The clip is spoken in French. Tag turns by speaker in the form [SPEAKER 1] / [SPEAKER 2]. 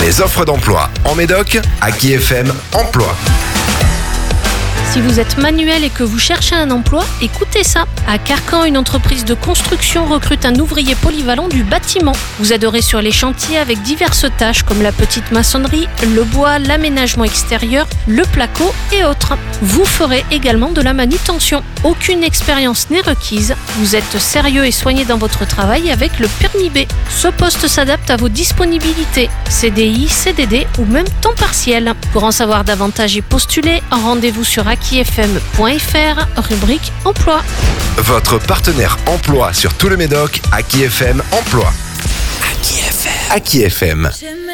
[SPEAKER 1] Les offres d'emploi en Médoc, Aki FM Emploi.
[SPEAKER 2] Si vous êtes manuel et que vous cherchez un emploi, écoutez ça. À Carcan, une entreprise de construction recrute un ouvrier polyvalent du bâtiment. Vous aiderez sur les chantiers avec diverses tâches comme la petite maçonnerie, le bois, l'aménagement extérieur, le placo et autres. Vous ferez également de la manutention. Aucune expérience n'est requise. Vous êtes sérieux et soigné dans votre travail avec le permis B. Ce poste s'adapte à vos disponibilités. CDI, CDD ou même temps partiel. Pour en savoir davantage et postuler, rendez-vous sur akifm.fr, rubrique emploi.
[SPEAKER 1] Votre partenaire emploi sur tout le Médoc, Aki FM Emploi. Aki FM. Aki FM.